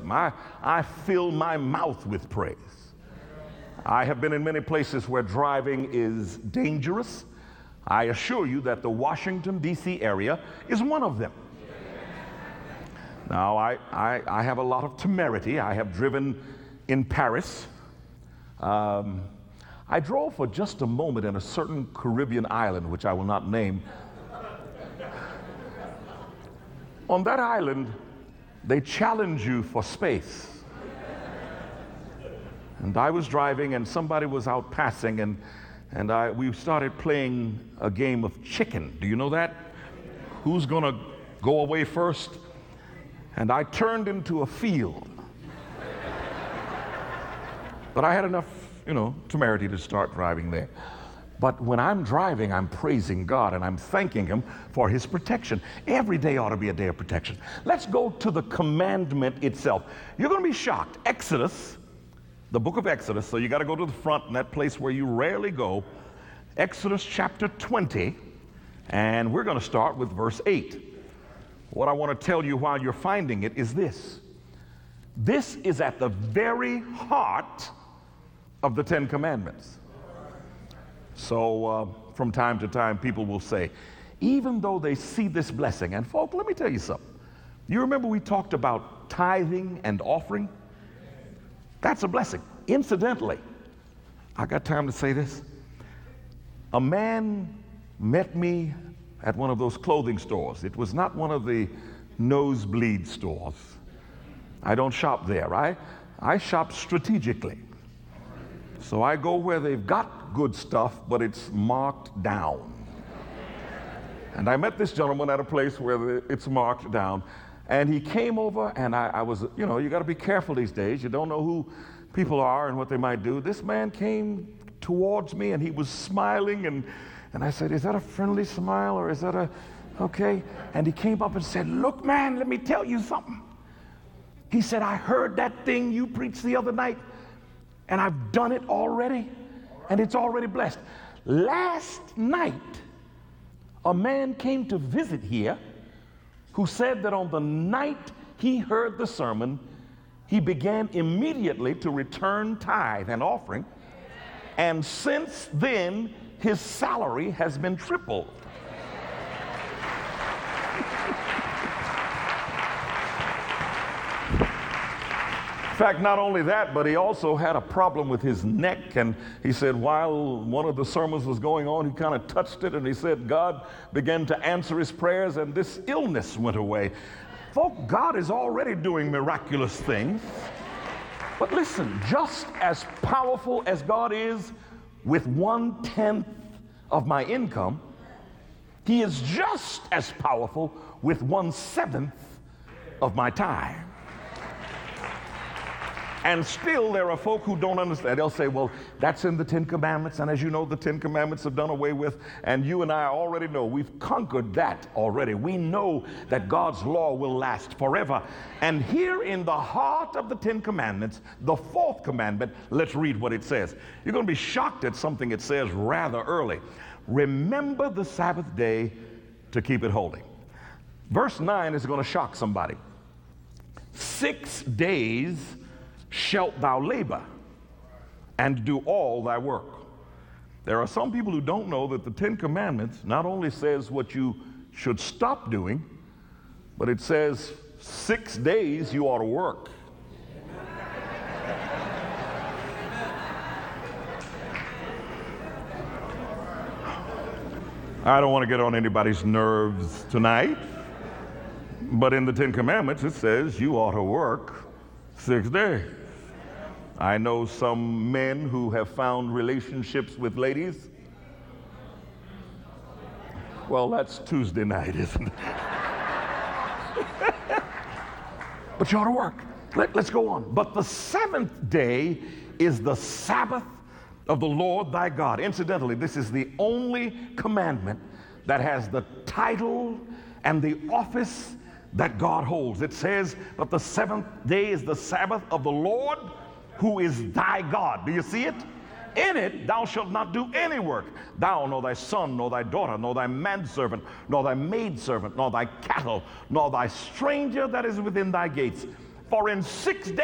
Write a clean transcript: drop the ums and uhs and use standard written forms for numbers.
something. I fill my mouth with praise. I have been in many places where driving is dangerous. I assure you that the Washington, D.C. area is one of them. Now, I have a lot of temerity. I have driven in Paris. I drove for just a moment in a certain Caribbean island, which I will not name. On that island, they challenge you for space. And I was driving, and somebody was out passing, and we started playing a game of chicken. Do you know that? Who's going to go away first? And I turned into a field. But I had enough, temerity to start driving there. But when I'm driving, I'm praising God and I'm thanking Him for His protection. Every day ought to be a day of protection. Let's go to the commandment itself. You're going to be shocked. Exodus, the book of Exodus, so you got to go to the front in that place where you rarely go. Exodus chapter 20, and we're going to start with verse 8. What I want to tell you while you're finding it is this. This is at the very heart of the Ten Commandments. So from time to time, people will say, even though they see this blessing, and folks, let me tell you something. You remember we talked about tithing and offering? That's a blessing. Incidentally, I got time to say this. A man met me at one of those clothing stores. It was not one of the nosebleed stores. I don't shop there, right? I shop strategically. So I go where they've got good stuff, but it's marked down. And I met this gentleman at a place where it's marked down. And he came over, and I was, you got to be careful these days. You don't know who people are and what they might do. This man came towards me, and he was smiling, and I said, is that a friendly smile, or is that okay? And he came up and said, look, man, let me tell you something. He said, I heard that thing you preached the other night, and I've done it already, and it's already blessed. Last night, a man came to visit here who said that on the night he heard the sermon, he began immediately to return tithe and offering, and since then, his salary has been tripled. In fact, not only that, but he also had a problem with his neck, and he said while one of the sermons was going on, he kind of touched it, and he said God began to answer his prayers, and this illness went away. Folks, God is already doing miraculous things. But listen, just as powerful as God is with 1/10 of my income, He is just as powerful with 1/7 of my time. And still there are folk who don't understand. They'll say, well, that's in the Ten Commandments, and as you know, the Ten Commandments are done away with, and you and I already know we've conquered that already. We know that God's law will last forever. And here in the heart of the Ten Commandments, the fourth commandment, let's read what it says. You're going to be shocked at something it says rather early. Remember the Sabbath day to keep it holy. Verse 9 is going to shock somebody. 6 days shalt thou labor and do all thy work. There are some people who don't know that the Ten Commandments not only says what you should stop doing, but it says 6 days you ought to work. I don't want to get on anybody's nerves tonight, but in the Ten Commandments it says you ought to work 6 days. I know some men who have found relationships with ladies. Well, that's Tuesday night, isn't it? But you ought to work. Let's go on. But the seventh day is the Sabbath of the Lord thy God. Incidentally, this is the only commandment that has the title and the office that God holds. It says, but the seventh day is the Sabbath of the Lord, who is thy God. Do you see it? In it thou shalt not do any work, thou, nor thy son, nor thy daughter, nor thy manservant, nor thy maidservant, nor thy cattle, nor thy stranger that is within thy gates. For in 6 days